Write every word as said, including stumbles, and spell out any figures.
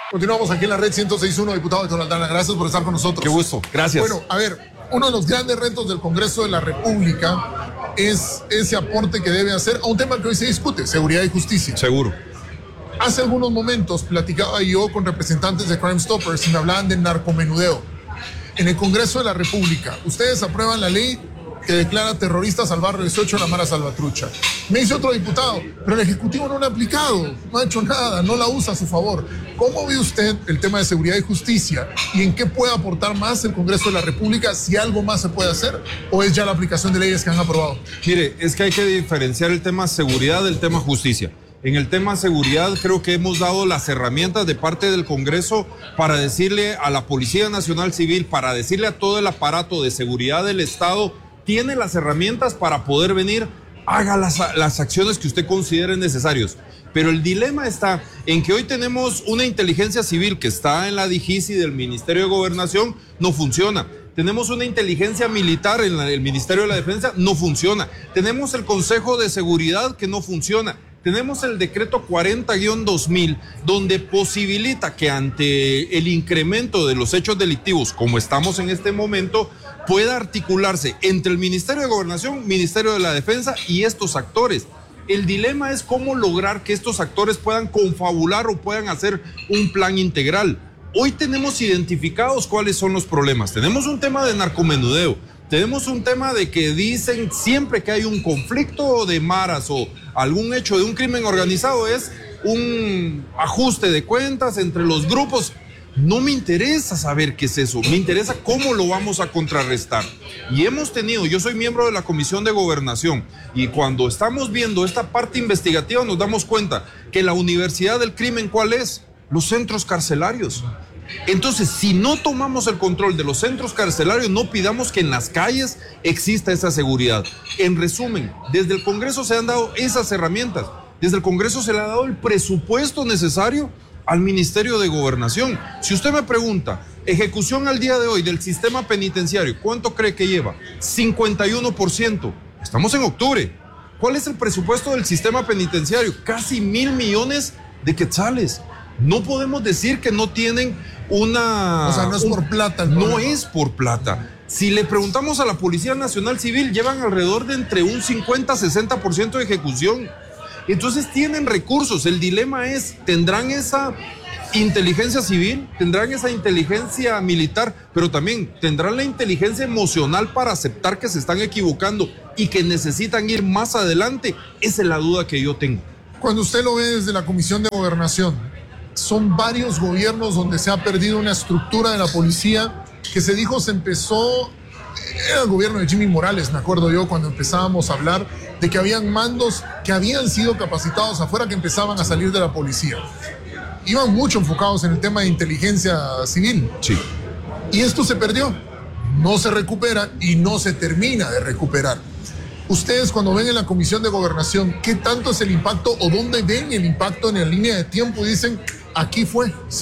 Continuamos aquí en la red ciento seis punto uno, diputado Héctor Aldana. Gracias por estar con nosotros. Qué gusto, gracias. Bueno, a ver, uno de los grandes retos del Congreso de la República es ese aporte que debe hacer a un tema que hoy se discute, seguridad y justicia. Seguro. Hace algunos momentos platicaba yo con representantes de Crime Stoppers y me hablaban de narcomenudeo. En el Congreso de la República, ustedes aprueban la ley que declara terroristas al barrio dieciocho de la Mara Salvatrucha. Me dice otro diputado, pero el Ejecutivo no lo ha aplicado, no ha hecho nada, no la usa a su favor. ¿Cómo ve usted el tema de seguridad y justicia y en qué puede aportar más el Congreso de la República, si algo más se puede hacer, o es ya la aplicación de leyes que han aprobado? Mire, es que hay que diferenciar el tema seguridad del tema justicia. En el tema seguridad creo que hemos dado las herramientas de parte del Congreso para decirle a la Policía Nacional Civil, para decirle a todo el aparato de seguridad del Estado, tiene las herramientas para poder venir, haga las, las acciones que usted considere necesarias. Pero el dilema está en que hoy tenemos una inteligencia civil que está en la D G I C I del Ministerio de Gobernación, no funciona. Tenemos una inteligencia militar en la, el Ministerio de la Defensa, no funciona. Tenemos el Consejo de Seguridad que no funciona. Tenemos el decreto cuarenta guión dos mil, donde posibilita que ante el incremento de los hechos delictivos, como estamos en este momento, pueda articularse entre el Ministerio de Gobernación, Ministerio de la Defensa y estos actores. El dilema es cómo lograr que estos actores puedan confabular o puedan hacer un plan integral. Hoy tenemos identificados cuáles son los problemas. Tenemos un tema de narcomenudeo. Tenemos un tema de que dicen siempre que hay un conflicto de maras o algún hecho de un crimen organizado es un ajuste de cuentas entre los grupos. No me interesa saber qué es eso, me interesa cómo lo vamos a contrarrestar. Y hemos tenido, yo soy miembro de la Comisión de Gobernación y cuando estamos viendo esta parte investigativa nos damos cuenta que la universidad del crimen, ¿cuál es? Los centros carcelarios. Entonces, si no tomamos el control de los centros carcelarios, no pidamos que en las calles exista esa seguridad. En resumen, desde el Congreso se han dado esas herramientas. Desde el Congreso se le ha dado el presupuesto necesario al Ministerio de Gobernación. Si usted me pregunta, ejecución al día de hoy del sistema penitenciario, ¿cuánto cree que lleva? cincuenta y uno por ciento. Estamos en octubre. ¿Cuál es el presupuesto del sistema penitenciario? Casi mil millones de quetzales. No podemos decir que no tienen una... O sea, no es un, por plata. No problema. es por plata. Si le preguntamos a la Policía Nacional Civil, llevan alrededor de entre un cincuenta a sesenta por ciento de ejecución. Entonces tienen recursos. El dilema es, ¿tendrán esa inteligencia civil? ¿Tendrán esa inteligencia militar? Pero también, ¿tendrán la inteligencia emocional para aceptar que se están equivocando y que necesitan ir más adelante? Esa es la duda que yo tengo. Cuando usted lo ve desde la Comisión de Gobernación, son varios gobiernos donde se ha perdido una estructura de la policía que se dijo se empezó, era el gobierno de Jimmy Morales, me acuerdo yo, cuando empezábamos a hablar de que habían mandos que habían sido capacitados afuera que empezaban a salir de la policía. Iban mucho enfocados en el tema de inteligencia civil. Sí. Y esto se perdió, no se recupera y no se termina de recuperar. Ustedes cuando ven en la Comisión de Gobernación, ¿qué tanto es el impacto o dónde ven el impacto en la línea de tiempo y dicen, aquí fue?